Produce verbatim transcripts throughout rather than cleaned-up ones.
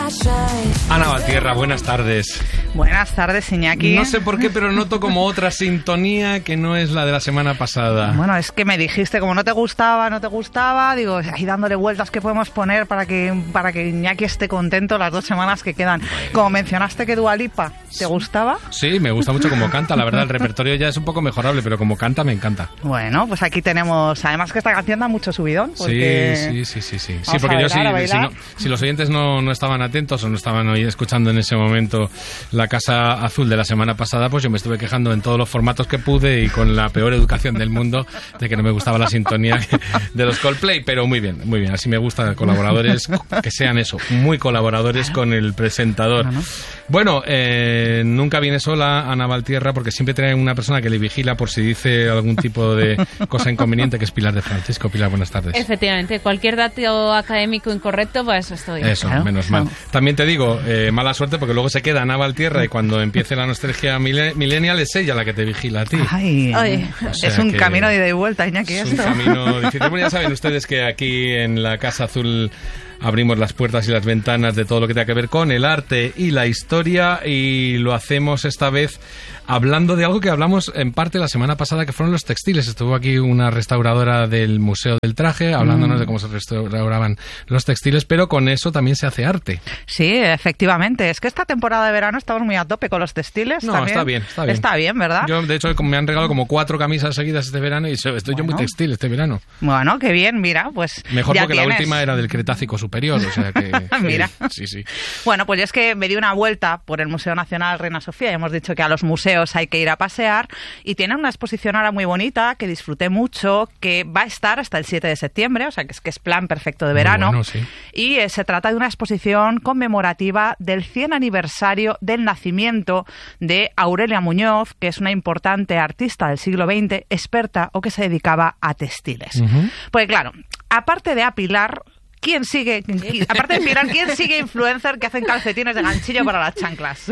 Ana Valtierra, buenas tardes. Buenas tardes, Iñaki. No sé por qué, pero noto como otra sintonía que no es la de la semana pasada. Bueno, es que me dijiste, como no te gustaba, no te gustaba, digo, ahí dándole vueltas que podemos poner para que para que Iñaki esté contento las dos semanas que quedan. Como mencionaste que Dua Lipa, ¿te gustaba? Sí, me gusta mucho como canta, la verdad, el repertorio ya es un poco mejorable, pero como canta me encanta. Bueno, pues aquí tenemos, además que esta canción da mucho subidón. Porque... Sí, sí, sí, sí, sí. Sí, porque yo sí, si, no, si los oyentes no, no estaban atentos o no estaban hoy escuchando en ese momento La Casa Azul de la semana pasada, pues yo me estuve quejando en todos los formatos que pude y con la peor educación del mundo de que no me gustaba la sintonía de los Coldplay, pero muy bien, muy bien, así me gustan colaboradores que sean eso, muy colaboradores con el presentador. Bueno, eh, nunca viene sola Ana Valtierra porque siempre trae una persona que le vigila por si dice algún tipo de cosa inconveniente, que es Pilar de Francisco. Pilar, buenas tardes. Efectivamente, cualquier dato académico incorrecto, para eso estoy. Eso, claro, menos mal. También te digo, eh, mala suerte porque luego se queda Ana Valtierra y cuando empiece la nostalgia millennial es ella la que te vigila a ti. Ay, Ay. O sea, es un camino de ida y vuelta, Iñaki. Es esto. un camino difícil. Bueno, ya saben ustedes que aquí en la Casa Azul abrimos las puertas y las ventanas de todo lo que tenga que ver con el arte y la historia, y lo hacemos esta vez hablando de algo que hablamos en parte la semana pasada, que fueron los textiles. Estuvo aquí una restauradora del Museo del Traje hablándonos mm. de cómo se restauraban los textiles, pero con eso también se hace arte. Sí, efectivamente. Es que esta temporada de verano estamos muy a tope con los textiles. No, también. está bien, está bien. Está bien, ¿verdad? Yo, de hecho, me han regalado como cuatro camisas seguidas este verano y estoy bueno. yo muy textil este verano. Bueno, qué bien, mira, pues mejor ya porque tienes. La última era del Cretácico superior, o sea que... Mira. Sí, sí. Bueno, pues yo es que me di una vuelta por el Museo Nacional Reina Sofía, y hemos dicho que a los museos hay que ir a pasear, y tienen una exposición ahora muy bonita, que disfruté mucho, que va a estar hasta el siete de septiembre, o sea que es que es plan perfecto de verano. Bueno, sí. Y eh, se trata de una exposición conmemorativa del cien aniversario del nacimiento de Aurelia Muñoz, que es una importante artista del siglo veinte, experta o que se dedicaba a textiles. Uh-huh. Pues claro, aparte de a Pilar, ¿quién sigue, aparte de Pilar, quién sigue influencer que hacen calcetines de ganchillo para las chanclas?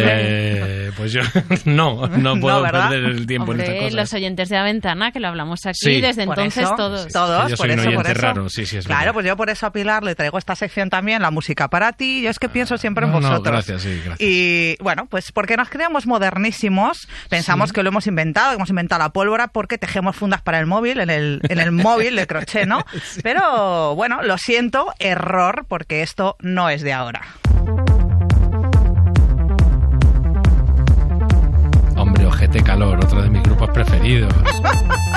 Eh, pues yo no, no puedo no, perder el tiempo Hombre, en estas cosas. Los oyentes de A Ventana, que lo hablamos aquí, sí, desde entonces eso, todos. Todos, yo por soy eso, un oyente por eso. raro, sí, sí, es Claro, verdad. pues yo por eso a Pilar le traigo esta sección también, la música para ti. Yo es que pienso siempre no, en vosotros. No, gracias, sí, gracias. Y bueno, pues porque nos creemos modernísimos, pensamos sí. que lo hemos inventado, que hemos inventado la pólvora porque tejemos fundas para el móvil, en el, en el móvil de crochet, ¿no? Sí. Pero bueno, lo siento, error, porque esto no es de ahora. Hombre, Ojete Calor, otro de mis grupos preferidos.